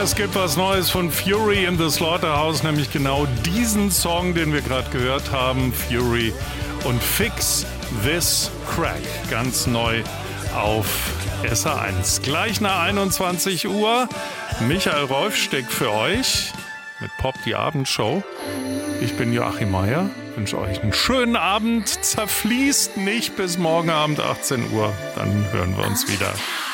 es gibt was Neues von Fury in the Slaughterhouse, nämlich genau diesen Song, den wir gerade gehört haben, Fury und Fix This Crack, ganz neu auf SR1. Gleich nach 21 Uhr, Michael Rolfsteck für euch mit Pop die Abendshow. Ich bin Joachim Meier, wünsche euch einen schönen Abend, zerfließt nicht bis morgen Abend 18 Uhr, dann hören wir uns wieder.